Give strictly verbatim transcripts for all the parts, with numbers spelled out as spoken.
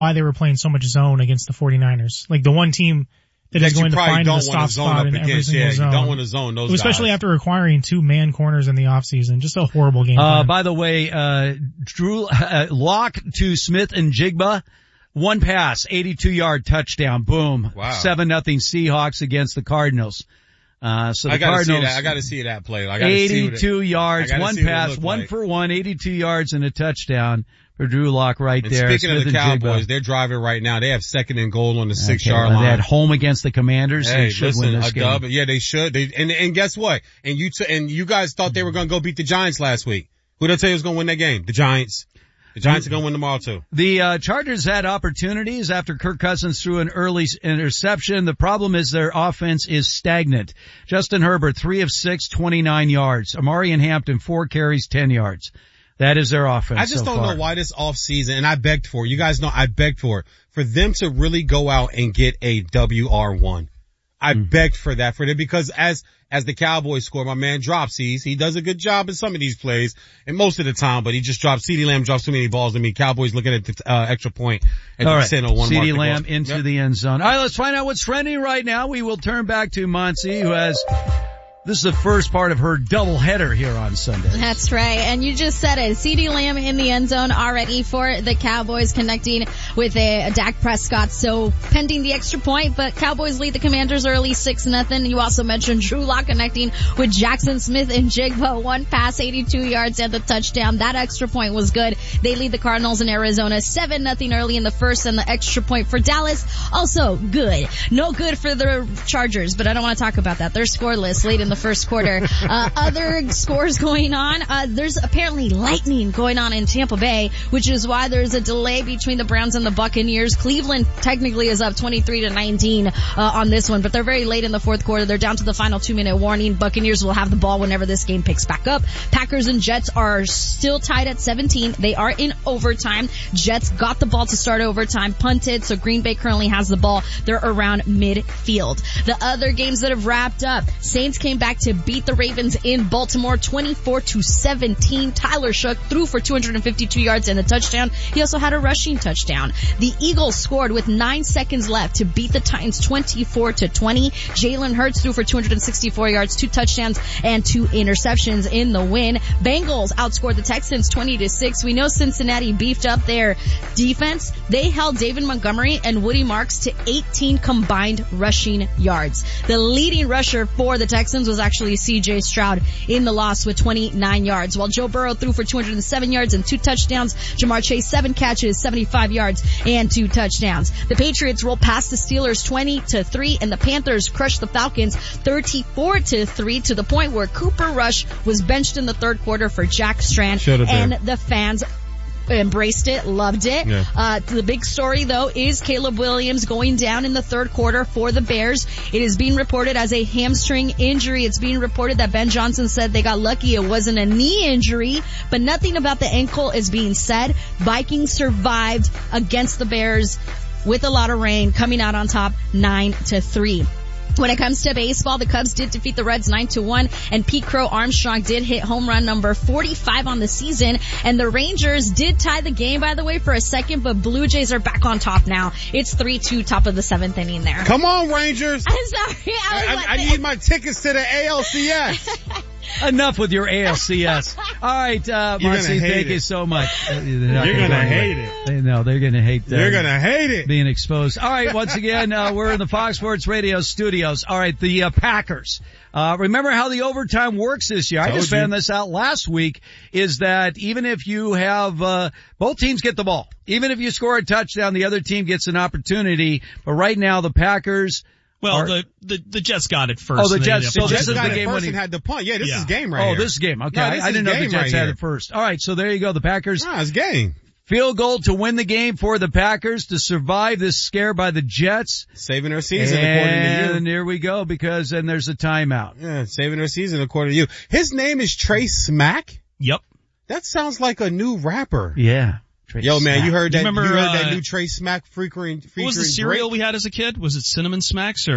why they were playing so much zone against the 49ers. Like the one team that, that is going to find the soft spot in every single yeah, zone. You don't want to zone those Especially guys. after acquiring two man corners in the offseason. Just a horrible game plan. Uh, by the way, uh, Drew, uh, Lock to Smith and Jigba. One pass, eighty-two yard touchdown. Boom. Wow. seven nothing Seahawks against the Cardinals. Uh, so the I gotta Cardinals. See that. I gotta see that play. I gotta eighty-two see what it, yards, one pass, one like. for one, eighty-two yards and a touchdown for Drew Lock right and there. Speaking Smith of the Cowboys, Jigba. they're driving right now. They have second and goal on the six okay, yard well, line. They're at home against the Commanders. Hey, they should listen, win this a game. dub. Yeah, they should. They, and, and guess what? And you, t- and you guys thought they were gonna go beat the Giants last week. Who did I tell you was gonna win that game? The Giants. The Giants are going to win tomorrow too. The uh, Chargers had opportunities after Kirk Cousins threw an early interception. The problem is their offense is stagnant. Justin Herbert, three of six, twenty-nine yards. Amari and Hampton, four carries, ten yards. That is their offense. I just so don't far. know why this off season, and I begged for it. You guys know I begged for it. For them to really go out and get a W R one. I mm. begged for that for them because as, as the Cowboys score, my man Dropsies, he does a good job in some of these plays and most of the time, but he just drops, CeeDee Lamb drops too many balls to me. Cowboys looking at the, uh, extra point at All the right. percent on one CeeDee Lamb into yep. the end zone. All right, let's find out what's trending right now. We will turn back to Monty, who has, this is the first part of her doubleheader here on Sunday. That's right. And you just said it. CeeDee Lamb in the end zone already for the Cowboys, connecting with a, a Dak Prescott. So pending the extra point, but Cowboys lead the Commanders early six nothing. You also mentioned Drew Lock connecting with Jackson Smith and Jigba. One pass, eighty-two yards and the touchdown. That extra point was good. They lead the Cardinals in Arizona seven nothing early in the first, and the extra point for Dallas also good. No good for the Chargers, but I don't want to talk about that. They're scoreless late in the first quarter. Uh, other scores going on. Uh, there's apparently lightning going on in Tampa Bay, which is why there's a delay between the Browns and the Buccaneers. Cleveland technically is up twenty-three to nineteen, uh, on this one, but they're very late in the fourth quarter. They're down to the final two minute warning. Buccaneers will have the ball whenever this game picks back up. Packers and Jets are still tied at seventeen. They are in overtime. Jets got the ball to start overtime, punted, so Green Bay currently has the ball. They're around midfield. The other games that have wrapped up, Saints came back to beat the Ravens in Baltimore twenty-four to seventeen. Tyler Shook threw for two hundred fifty-two yards and a touchdown. He also had a rushing touchdown. The Eagles scored with nine seconds left to beat the Titans twenty-four to twenty. Jalen Hurts threw for two hundred sixty-four yards, two touchdowns, and two interceptions in the win. Bengals outscored the Texans twenty to six. We know Cincinnati beefed up their defense. They held David Montgomery and Woody Marks to eighteen combined rushing yards. The leading rusher for the Texans was actually C J Stroud in the loss with twenty-nine yards, while Joe Burrow threw for two hundred seven yards and two touchdowns. Jamar Chase, seven catches, seventy-five yards, and two touchdowns. The Patriots rolled past the Steelers twenty to three, and the Panthers crushed the Falcons thirty-four to three, to the point where Cooper Rush was benched in the third quarter for Jack Strand, and the fans embraced it, loved it. Yeah. Uh, the big story though is Caleb Williams going down in the third quarter for the Bears. It is being reported as a hamstring injury. It's being reported that Ben Johnson said they got lucky it wasn't a knee injury, but nothing about the ankle is being said. Vikings survived against the Bears with a lot of rain, coming out on top nine to three. When it comes to baseball, the Cubs did defeat the Reds nine to one, and Pete Crow Armstrong did hit home run number forty-five on the season, and the Rangers did tie the game, by the way, for a second, but Blue Jays are back on top now. It's three two, top of the seventh inning there. Come on, Rangers! I'm sorry. I, was I, like, I need my tickets to the A L C S. Enough with your A L C S. All right, uh, Marcy, thank it. you so much. Uh, You're gonna, gonna hate it. They know they're gonna hate that. You're gonna hate it. Being exposed. All right, once again, uh, we're in the Fox Sports Radio studios. All right, the uh, Packers. Uh, remember how the overtime works this year? I just found this out last week, is that even if you have, uh, both teams get the ball. Even if you score a touchdown, the other team gets an opportunity. But right now, the Packers, Well, Are, the, the, the Jets got it first. Oh, the Jets. So this is got the it game first when he and had the punt. Yeah, this yeah. is game right oh, here. this is game. Okay. No, I, I didn't know the Jets right had here. it first. All right. So there you go. The Packers. Ah, it's game. Field goal to win the game for the Packers to survive this scare by the Jets. Saving their season, and according to you. And here we go, because then there's a timeout. Yeah, saving their season, according to you. His name is Trey Smack? Yep. That sounds like a new rapper. Yeah. Trey Yo, man, Smack. you heard that, you, remember, you heard uh, that new Trey Smack featuring, featuring What was the cereal Drake? we had as a kid? Was it Cinnamon Smacks or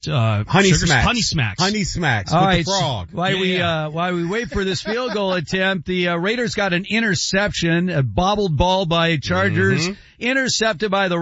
uh, Honey sugar, Smacks. Honey Smacks. Honey Smacks All with right, the frog. While Yeah, we, yeah. uh, while we wait for this field goal attempt, the uh, Raiders got an interception, a bobbled ball by Chargers, Mm-hmm. intercepted by the